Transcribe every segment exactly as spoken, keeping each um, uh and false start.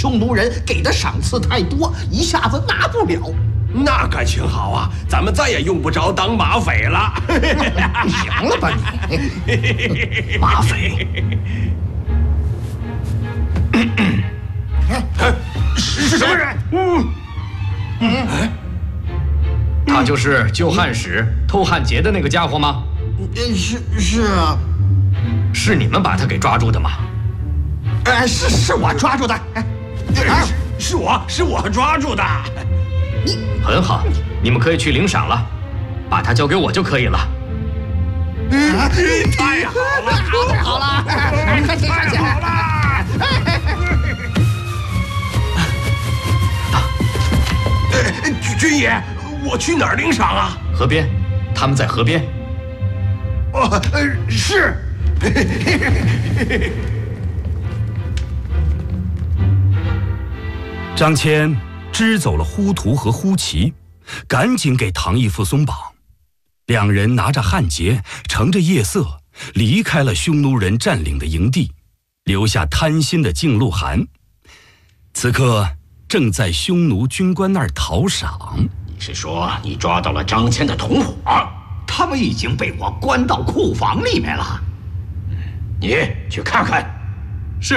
匈奴人给的赏赐太多，一下子拿不了。 那可挺好啊，咱们再也用不着当马匪了。 行了吧你，马匪。 是什么人？ 嗯，嗯，他就是救汉使偷汉劫的那个家伙吗？ 是是啊， 是你们把他给抓住的吗？ 哎，是是我抓住的。哎， 是是我是我抓住的。 你很好，你们可以去领赏了，把他交给我就可以了。 嗯，太好了， 太好了，快去快去！ 好了。军爷，我去哪儿领赏啊？ 河边，他们在河边。 哦，呃，是。 张骞支走了呼图和呼齐，赶紧给唐义父松绑。两人拿着汉节，乘着夜色，离开了匈奴人占领的营地，留下贪心的靖路汗。此刻正在匈奴军官那儿讨赏。 你是说你抓到了张骞的同伙？ 他们已经被我关到库房里面了。 你去看看。 是。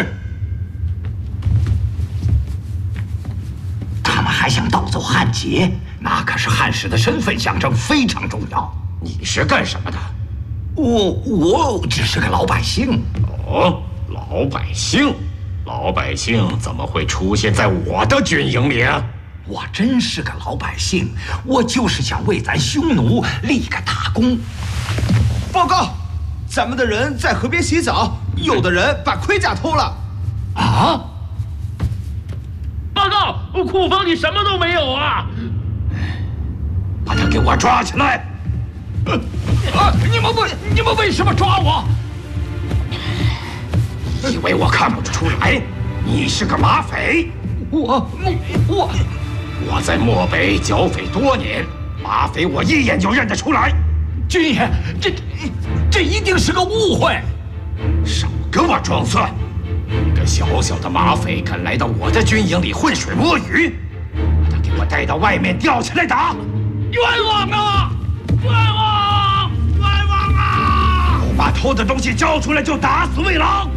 他们还想盗走汉节，那可是汉使的身份象征，非常重要。 你是干什么的？ 我我只是个老百姓。 哦，老百姓。老百姓怎么会出现在我的军营里啊？ 我真是个老百姓，我就是想为咱匈奴立个大功。 报告，咱们的人在河边洗澡，有的人把盔甲偷了。 啊！ 报告，库房里什么都没有啊！ 把他给我抓起来！ 啊！你们为你们为什么抓我？ 以为我看不出来，你是个马匪？ 我我我在漠北剿匪多年，马匪我一眼就认得出来。 军爷，这这一定是个误会。 少跟我装蒜！一个小小的马匪敢来到我的军营里浑水摸鱼，把他给我带到外面吊起来打！ 冤枉啊！冤枉！冤枉啊！ 不把偷的东西交出来，就打死为狼！